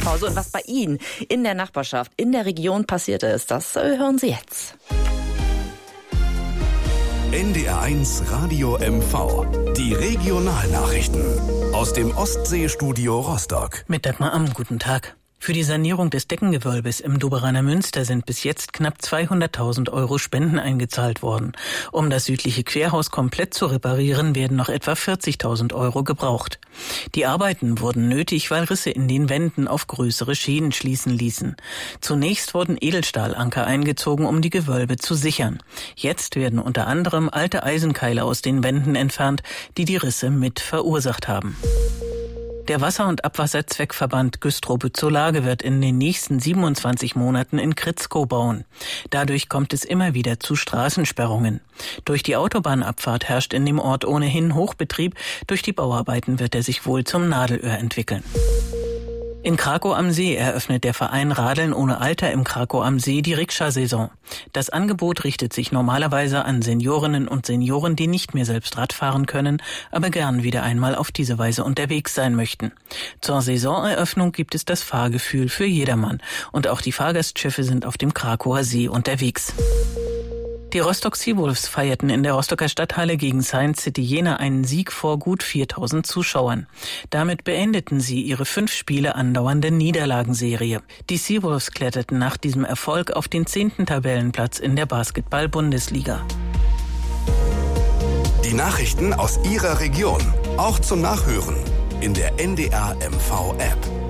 MV. So, und was bei Ihnen in der Nachbarschaft, in der Region passiert ist, das hören Sie jetzt. NDR1 Radio MV. Die Regionalnachrichten aus dem Ostseestudio Rostock. Mit Dagmar Amm, guten Tag. Für die Sanierung des Deckengewölbes im Doberaner Münster sind bis jetzt knapp 200.000 € Spenden eingezahlt worden. Um das südliche Querhaus komplett zu reparieren, werden noch etwa 40.000 € gebraucht. Die Arbeiten wurden nötig, weil Risse in den Wänden auf größere Schäden schließen ließen. Zunächst wurden Edelstahlanker eingezogen, um die Gewölbe zu sichern. Jetzt werden unter anderem alte Eisenkeile aus den Wänden entfernt, die die Risse mit verursacht haben. Der Wasser- und Abwasserzweckverband Güstrow-Bützow-Lage wird in den nächsten 27 Monaten in Kritzkow bauen. Dadurch kommt es immer wieder zu Straßensperrungen. Durch die Autobahnabfahrt herrscht in dem Ort ohnehin Hochbetrieb. Durch die Bauarbeiten wird er sich wohl zum Nadelöhr entwickeln. In Krakow am See eröffnet der Verein Radeln ohne Alter im Krakow am See die Rikscha-Saison. Das Angebot richtet sich normalerweise an Seniorinnen und Senioren, die nicht mehr selbst Rad fahren können, aber gern wieder einmal auf diese Weise unterwegs sein möchten. Zur Saisoneröffnung gibt es das Fahrgefühl für jedermann und auch die Fahrgastschiffe sind auf dem Krakower See unterwegs. Die Rostock Seawolves feierten in der Rostocker Stadthalle gegen Science City Jena einen Sieg vor gut 4.000 Zuschauern. Damit beendeten sie ihre 5 Spiele andauernde Niederlagenserie. Die Seawolves kletterten nach diesem Erfolg auf den 10. Tabellenplatz in der Basketball-Bundesliga. Die Nachrichten aus Ihrer Region, auch zum Nachhören in der NDR MV App.